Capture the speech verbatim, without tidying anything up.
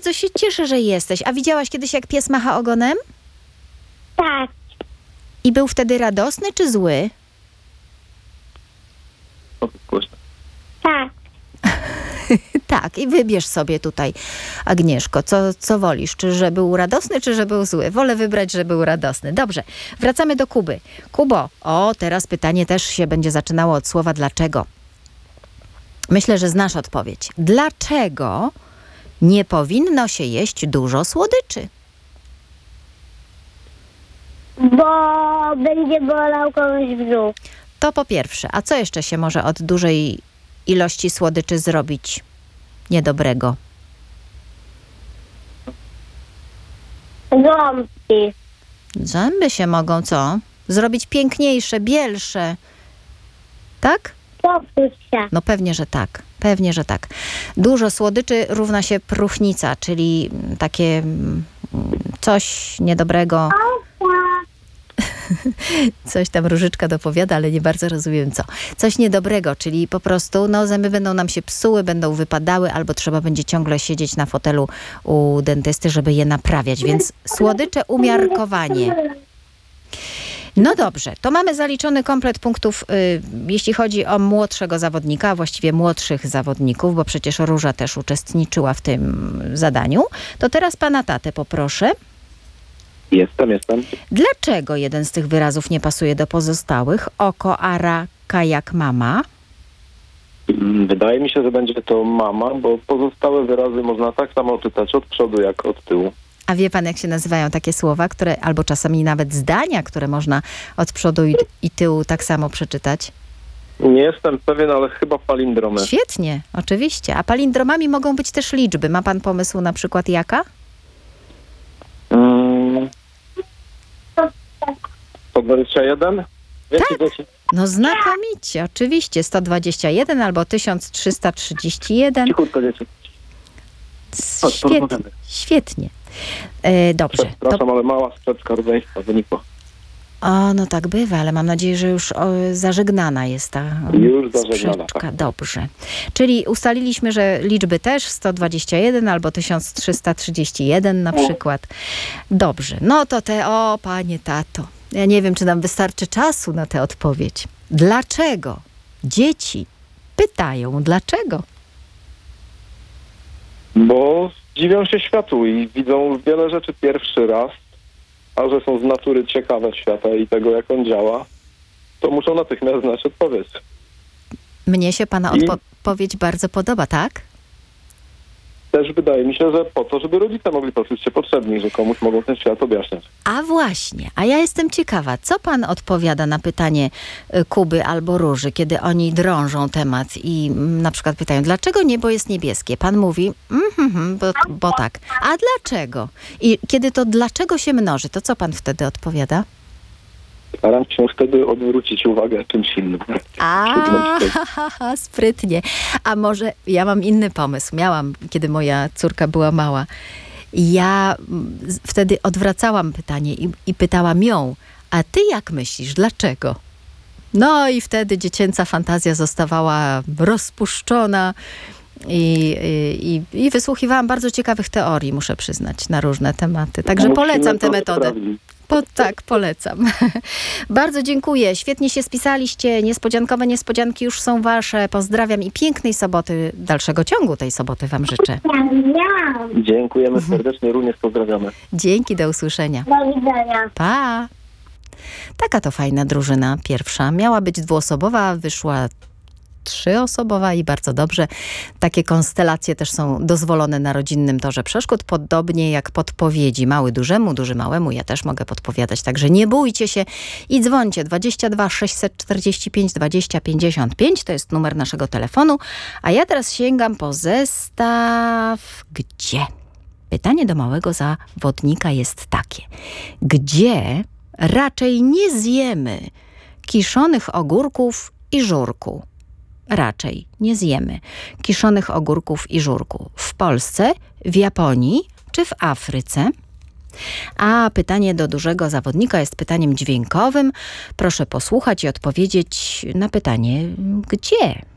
bardzo się cieszę, że jesteś. A widziałaś kiedyś, jak pies macha ogonem? Tak. I był wtedy radosny czy zły? Tak. Tak, i wybierz sobie tutaj, Agnieszko, co, co wolisz? Czy że był radosny, czy że był zły? Wolę wybrać, że był radosny. Dobrze, wracamy do Kuby. Kubo, o, teraz pytanie też się będzie zaczynało od słowa dlaczego. Myślę, że znasz odpowiedź. Dlaczego nie powinno się jeść dużo słodyczy? Bo będzie bolał kogoś brzuch. To po pierwsze. A co jeszcze się może od dużej ilości słodyczy zrobić niedobrego? Ząbki. Zęby się mogą co? Zrobić piękniejsze, bielsze. Tak? Popsuć się. No pewnie, że tak. Pewnie, że tak. Dużo słodyczy równa się próchnica, czyli takie mm, coś niedobrego. Coś tam Różyczka dopowiada, ale nie bardzo rozumiem co. Coś niedobrego, czyli po prostu no, zęby będą nam się psuły, będą wypadały, albo trzeba będzie ciągle siedzieć na fotelu u dentysty, żeby je naprawiać. Więc słodycze umiarkowanie. No dobrze, to mamy zaliczony komplet punktów, y, jeśli chodzi o młodszego zawodnika, a właściwie młodszych zawodników, bo przecież Róża też uczestniczyła w tym zadaniu. To teraz pana tatę poproszę. Jestem, jestem. Dlaczego jeden z tych wyrazów nie pasuje do pozostałych? Oko, ara, kajak, mama. Mm, Wydaje mi się, że będzie to mama, bo pozostałe wyrazy można tak samo czytać od przodu, jak od tyłu. A wie pan, jak się nazywają takie słowa, które, albo czasami nawet zdania, które można od przodu i, i tyłu tak samo przeczytać? Nie jestem pewien, ale chyba palindromy. Świetnie, oczywiście. A palindromami mogą być też liczby. Ma pan pomysł na przykład jaka? Mm. sto dwadzieścia jeden? Wiecie, Tak. No znakomicie, oczywiście. sto dwadzieścia jeden albo tysiąc trzysta trzydzieści jeden. Cichutko, dzieci. Chodź, Świetnie, porozmawiamy. świetnie. E, dobrze. To, Przepraszam, ale mała sprzeczka rodzeństwa wynikła. o, no tak bywa, ale mam nadzieję, że już o, zażegnana jest ta o, Już zażegnana, sprzeczka. tak. Dobrze. Czyli ustaliliśmy, że liczby też sto dwadzieścia jeden albo tysiąc trzysta trzydzieści jeden na przykład. Dobrze. No to te, o panie tato. Ja nie wiem, czy nam wystarczy czasu na tę odpowiedź. Dlaczego dzieci pytają dlaczego? Bo dziwią się światu i widzą wiele rzeczy pierwszy raz, a że są z natury ciekawe świata i tego, jak on działa, to muszą natychmiast znać odpowiedź. Mnie się pana I- odpowiedź bardzo podoba, tak? Też wydaje mi się, że po to, żeby rodzice mogli poczuć się potrzebni, że komuś mogą ten świat objaśniać. A właśnie, a ja jestem ciekawa, co pan odpowiada na pytanie y, Kuby albo Róży, kiedy oni drążą temat i mm, na przykład pytają, dlaczego niebo jest niebieskie? Pan mówi, mm, mm, bo, bo tak. A dlaczego? I kiedy to dlaczego się mnoży, to co pan wtedy odpowiada? Staram się wtedy odwrócić uwagę czymś innym. A, Przyznam się. ha, ha, ha, sprytnie. A może ja mam inny pomysł. Miałam, kiedy moja córka była mała. Ja mm, z- wtedy odwracałam pytanie i, i pytałam ją, a ty jak myślisz, dlaczego? No i wtedy dziecięca fantazja zostawała rozpuszczona i, i, i wysłuchiwałam bardzo ciekawych teorii, muszę przyznać, na różne tematy. Także Musimy polecam tę to metodę. sprawdzić. Po, tak, polecam. Bardzo dziękuję. Świetnie się spisaliście. Niespodziankowe niespodzianki już są wasze. Pozdrawiam i pięknej soboty, dalszego ciągu tej soboty wam życzę. Miam. Dziękujemy serdecznie, również pozdrawiamy. Dzięki, do usłyszenia. Do widzenia. Pa! Taka to fajna drużyna pierwsza. Miała być dwuosobowa, wyszła trzyosobowa i bardzo dobrze. Takie konstelacje też są dozwolone na rodzinnym torze przeszkód, podobnie jak podpowiedzi. Mały dużemu, duży małemu. Ja też mogę podpowiadać, także nie bójcie się i dzwońcie. dwadzieścia dwa sześćset czterdzieści pięć dwadzieścia pięćdziesiąt pięć to jest numer naszego telefonu. A ja teraz sięgam po zestaw gdzie? Pytanie do małego zawodnika jest takie. Gdzie raczej nie zjemy kiszonych ogórków i żurku? Raczej nie zjemy kiszonych ogórków i żurku. W Polsce, w Japonii czy w Afryce? A pytanie do dużego zawodnika jest pytaniem dźwiękowym. Proszę posłuchać i odpowiedzieć na pytanie gdzie?